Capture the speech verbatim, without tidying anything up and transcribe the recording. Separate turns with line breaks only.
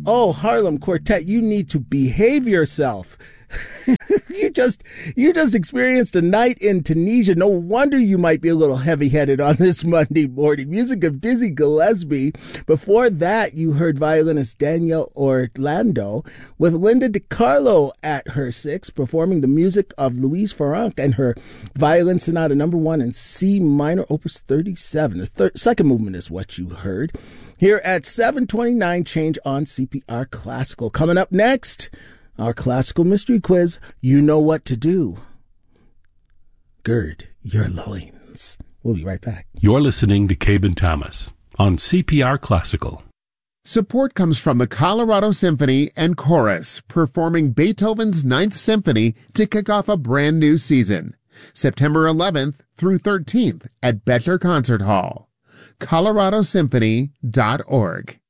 Oh, Harlem Quartet, you need to behave yourself. You just you just experienced a night in Tunisia. No wonder you might be a little heavy-headed on this Monday morning. Music of Dizzy Gillespie. Before that, you heard violinist Danielle Orlando with Linda DiCarlo at her six, performing the music of Louise Farrenc and her Violin Sonata number one in C minor, opus thirty-seven. The third, second movement is what you heard. Here at seven twenty-nine, change on C P R Classical. Coming up next, our classical mystery quiz. You know what to do. Gird your loins. We'll be right back.
You're listening to Cabe Thomas on C P R Classical.
Support comes from the Colorado Symphony and Chorus, performing Beethoven's Ninth Symphony to kick off a brand new season. September eleventh through thirteenth at Bettler Concert Hall. colorado symphony dot org.